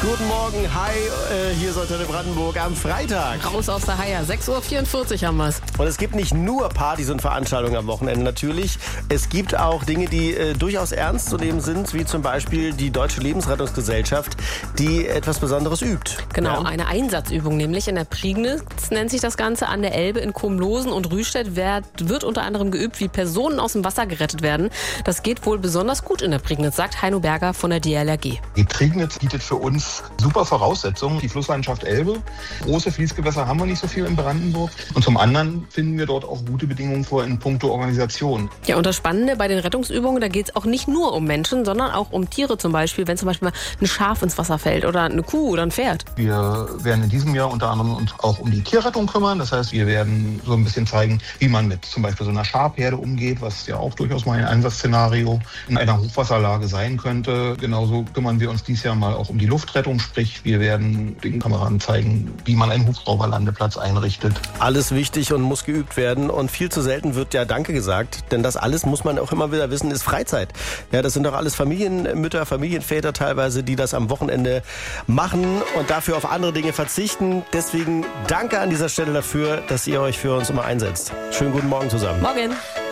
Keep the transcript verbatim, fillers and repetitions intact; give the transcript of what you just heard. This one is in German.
Guten Morgen, hi, äh, hier ist Antenne Brandenburg am Freitag. Raus aus der Haia, sechs Uhr vierundvierzig haben wir's. Und es gibt nicht nur Partys und Veranstaltungen am Wochenende natürlich. Es gibt auch Dinge, die äh, durchaus ernst zu nehmen sind, wie zum Beispiel die Deutsche Lebensrettungsgesellschaft, die etwas Besonderes übt. Genau, Ja? eine Einsatzübung nämlich in der Prignitz nennt sich das Ganze. An der Elbe in Kumlosen und Rüstedt wird, wird unter anderem geübt, wie Personen aus dem Wasser gerettet werden. Das geht wohl besonders gut in der Prignitz, sagt Heino Berger von der D L R G. Die Prignitz bietet für uns super Voraussetzungen. Die Flusslandschaft Elbe. Große Fließgewässer haben wir nicht so viel in Brandenburg. Und zum anderen finden wir dort auch gute Bedingungen vor in puncto Organisation. Ja, und das Spannende bei den Rettungsübungen, da geht es auch nicht nur um Menschen, sondern auch um Tiere zum Beispiel. Wenn zum Beispiel mal ein Schaf ins Wasser fällt oder eine Kuh oder ein Pferd. Wir werden in diesem Jahr unter anderem uns auch um die Tierrettung kümmern. Das heißt, wir werden so ein bisschen zeigen, wie man mit zum Beispiel so einer Schafherde umgeht, was ja auch durchaus mal ein Einsatzszenario in einer Hochwasserlage sein könnte. Genauso kümmern wir uns dieses Jahr mal auch um die Luftrettung. Sprich, wir werden den Kameraden zeigen, wie man einen Hubschrauberlandeplatz einrichtet. Alles wichtig und muss geübt werden. Und viel zu selten wird ja Danke gesagt. Denn das alles, muss man auch immer wieder wissen, ist Freizeit. Ja, das sind doch alles Familienmütter, Familienväter teilweise, die das am Wochenende machen und dafür auf andere Dinge verzichten. Deswegen danke an dieser Stelle dafür, dass ihr euch für uns immer einsetzt. Schönen guten Morgen zusammen. Morgen.